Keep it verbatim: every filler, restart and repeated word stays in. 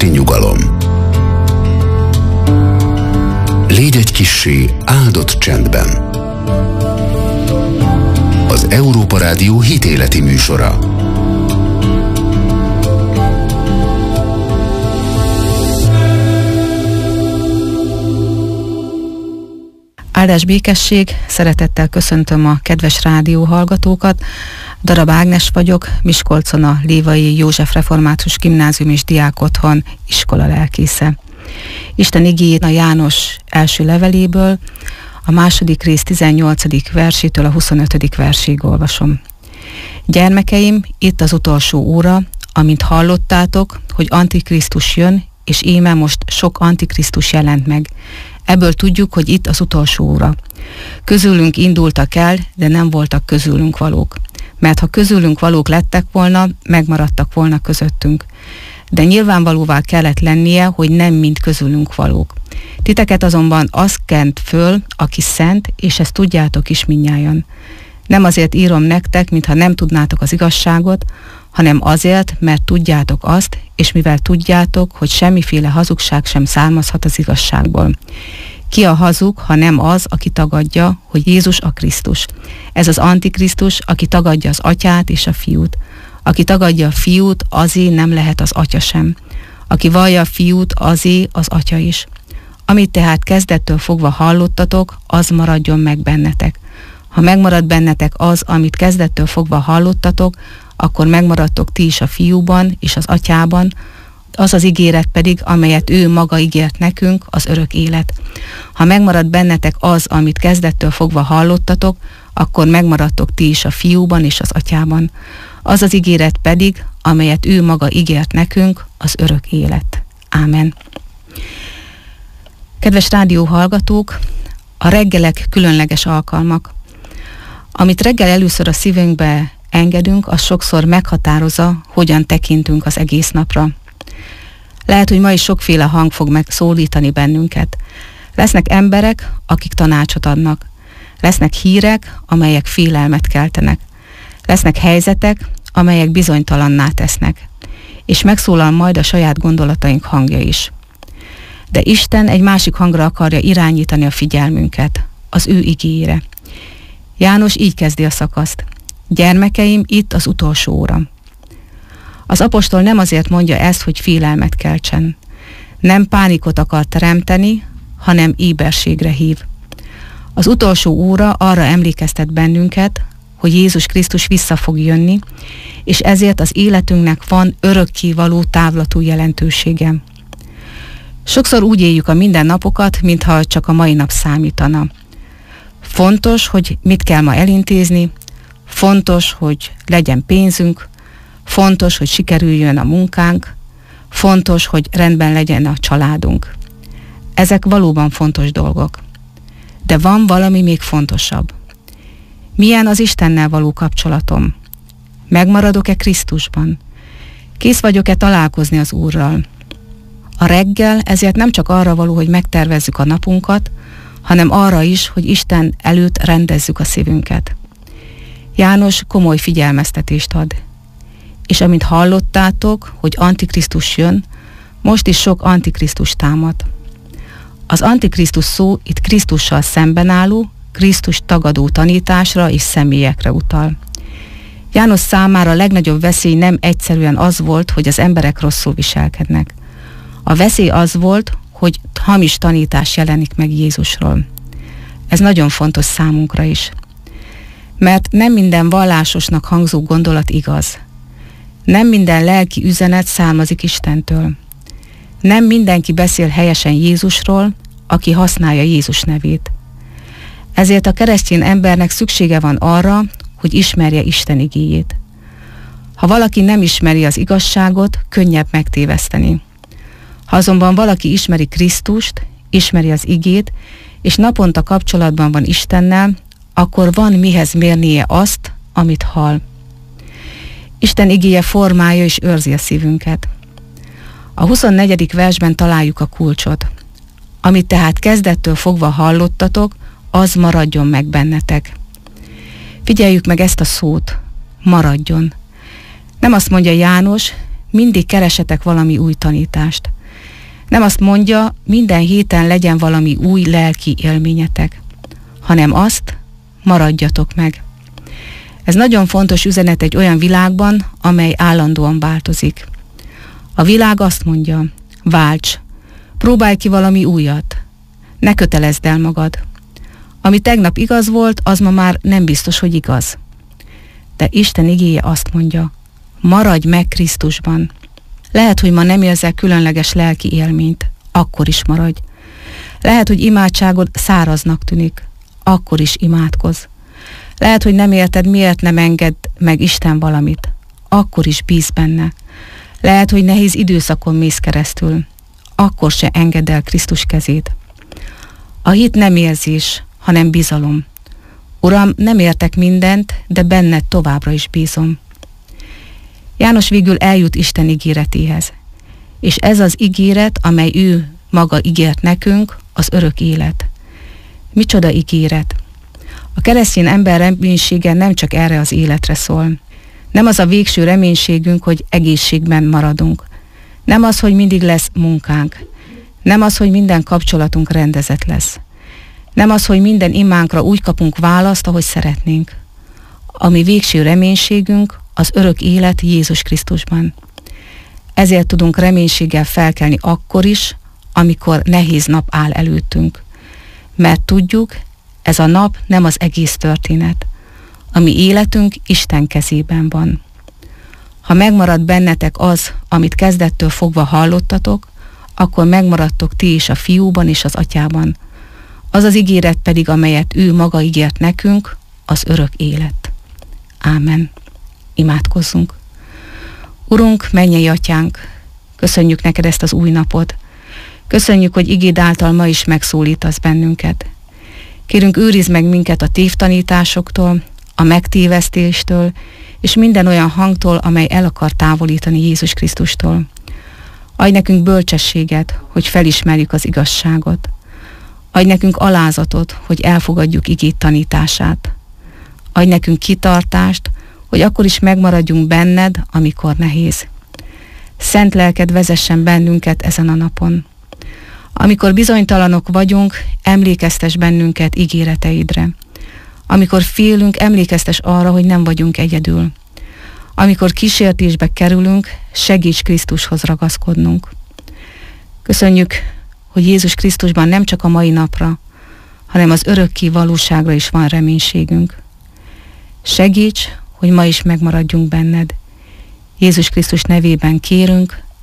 testi nyugalom. Légy egy kissé áldott csendben. Az Európa Rádió hitéleti műsora. Áldás békesség, szeretettel köszöntöm a kedves rádióhallgatókat. Darab Ágnes vagyok, Miskolcon a Lévai József Református Gimnázium és Diákotthon iskola lelkésze. Isten igéjét a János első leveléből, a második rész tizennyolcadik versétől a huszonötödik versig olvasom. Gyermekeim, itt az utolsó óra, amint hallottátok, hogy Antikrisztus jön, és íme most sok Antikrisztus jelent meg. Ebből tudjuk, hogy itt az utolsó óra. Közülünk indultak el, de nem voltak közülünk valók. Mert ha közülünk valók lettek volna, megmaradtak volna közöttünk. De nyilvánvalóvá kellett lennie, hogy nem mind közülünk valók. Titeket azonban az kent föl, aki szent, és ezt tudjátok is mindnyájan. Nem azért írom nektek, mintha nem tudnátok az igazságot, hanem azért, mert tudjátok azt, és mivel tudjátok, hogy semmiféle hazugság sem származhat az igazságból. Ki a hazug, ha nem az, aki tagadja, hogy Jézus a Krisztus. Ez az Antikrisztus, aki tagadja az atyát és a fiút. Aki tagadja a fiút, azé nem lehet az atya sem. Aki vallja a fiút, azé az atya is. Amit tehát kezdettől fogva hallottatok, az maradjon meg bennetek. Ha megmarad bennetek az, amit kezdettől fogva hallottatok, akkor megmaradtok ti is a fiúban és az atyában, az az ígéret pedig, amelyet ő maga ígért nekünk, az örök élet. Ha megmarad bennetek az, amit kezdettől fogva hallottatok, akkor megmaradtok ti is a fiúban és az atyában. Az az ígéret pedig, amelyet ő maga ígért nekünk, az örök élet. Ámen. Kedves rádióhallgatók, a reggelek különleges alkalmak. Amit reggel először a szívünkbe engedünk, az sokszor meghatározza, hogyan tekintünk az egész napra. Lehet, hogy ma is sokféle hang fog megszólítani bennünket. Lesznek emberek, akik tanácsot adnak. Lesznek hírek, amelyek félelmet keltenek. Lesznek helyzetek, amelyek bizonytalanná tesznek. És megszólal majd a saját gondolataink hangja is. De Isten egy másik hangra akarja irányítani a figyelmünket, az ő igéjére. János így kezdi a szakaszt. Gyermekeim, itt az utolsó óra. Az apostol nem azért mondja ezt, hogy félelmet keltsen. Nem pánikot akar teremteni, hanem éberségre hív. Az utolsó óra arra emlékeztet bennünket, hogy Jézus Krisztus vissza fog jönni, és ezért az életünknek van örökkévaló távlatú jelentősége. Sokszor úgy éljük a mindennapokat, mintha csak a mai nap számítana. Fontos, hogy mit kell ma elintézni, fontos, hogy legyen pénzünk, fontos, hogy sikerüljön a munkánk, fontos, hogy rendben legyen a családunk. Ezek valóban fontos dolgok. De van valami még fontosabb. Milyen az Istennel való kapcsolatom? Megmaradok-e Krisztusban? Kész vagyok-e találkozni az Úrral? A reggel ezért nem csak arra való, hogy megtervezzük a napunkat, hanem arra is, hogy Isten előtt rendezzük a szívünket. János komoly figyelmeztetést ad. És amint hallottátok, hogy Antikrisztus jön, most is sok Antikrisztus támad. Az Antikrisztus szó itt Krisztussal szemben álló, Krisztus tagadó tanításra és személyekre utal. János számára a legnagyobb veszély nem egyszerűen az volt, hogy az emberek rosszul viselkednek. A veszély az volt, hogy hamis tanítás jelenik meg Jézusról. Ez nagyon fontos számunkra is. Mert nem minden vallásosnak hangzó gondolat igaz. Nem minden lelki üzenet származik Istentől. Nem mindenki beszél helyesen Jézusról, aki használja Jézus nevét. Ezért a keresztény embernek szüksége van arra, hogy ismerje Isten igéjét. Ha valaki nem ismeri az igazságot, könnyebb megtéveszteni. Ha azonban valaki ismeri Krisztust, ismeri az igét, és naponta kapcsolatban van Istennel, akkor van mihez mérnie azt, amit hall. Isten igéje formálja és őrzi a szívünket. A huszonnegyedik versben találjuk a kulcsot. Amit tehát kezdettől fogva hallottatok, az maradjon meg bennetek. Figyeljük meg ezt a szót, maradjon. Nem azt mondja János, mindig keresetek valami új tanítást. Nem azt mondja, minden héten legyen valami új lelki élményetek, hanem azt, maradjatok meg. Ez nagyon fontos üzenet egy olyan világban, amely állandóan változik. A világ azt mondja, válts, próbálj ki valami újat, ne kötelezd el magad. Ami tegnap igaz volt, az ma már nem biztos, hogy igaz. De Isten igéje azt mondja, maradj meg Krisztusban. Lehet, hogy ma nem érzel különleges lelki élményt, akkor is maradj. Lehet, hogy imádságod száraznak tűnik, akkor is imádkozz. Lehet, hogy nem érted, miért nem enged meg Isten valamit, akkor is bízz benne. Lehet, hogy nehéz időszakon mész keresztül, akkor se engedd el Krisztus kezét. A hit nem érzés, hanem bizalom. Uram, nem értek mindent, de benned továbbra is bízom. János végül eljut Isten ígéretéhez, és ez az ígéret, amely ő maga ígért nekünk, az örök élet. Micsoda ígéret! A keresztény ember reménysége nem csak erre az életre szól. Nem az a végső reménységünk, hogy egészségben maradunk. Nem az, hogy mindig lesz munkánk. Nem az, hogy minden kapcsolatunk rendezett lesz. Nem az, hogy minden imánkra úgy kapunk választ, ahogy szeretnénk. A mi végső reménységünk az örök élet Jézus Krisztusban. Ezért tudunk reménységgel felkelni akkor is, amikor nehéz nap áll előttünk. Mert tudjuk, ez a nap nem az egész történet. A mi életünk Isten kezében van. Ha megmarad bennetek az, amit kezdettől fogva hallottatok, akkor megmaradtok ti is a Fiúban és az Atyában. Az az ígéret pedig, amelyet ő maga ígért nekünk, az örök élet. Ámen. Imádkozzunk. Urunk, mennyei Atyánk, köszönjük neked ezt az új napot. Köszönjük, hogy igéd által ma is megszólítasz bennünket. Kérünk, őrizd meg minket a tévtanításoktól, a megtévesztéstől, és minden olyan hangtól, amely el akar távolítani Jézus Krisztustól. Adj nekünk bölcsességet, hogy felismerjük az igazságot. Adj nekünk alázatot, hogy elfogadjuk igét tanítását. Adj nekünk kitartást, hogy akkor is megmaradjunk benned, amikor nehéz. Szent lelked vezessen bennünket ezen a napon. Amikor bizonytalanok vagyunk, emlékeztes bennünket ígéreteidre. Amikor félünk, emlékeztes arra, hogy nem vagyunk egyedül. Amikor kísértésbe kerülünk, segíts Krisztushoz ragaszkodnunk. Köszönjük, hogy Jézus Krisztusban nem csak a mai napra, hanem az örökké valóságra is van reménységünk. Segíts, hogy ma is megmaradjunk benned. Jézus Krisztus nevében kérünk,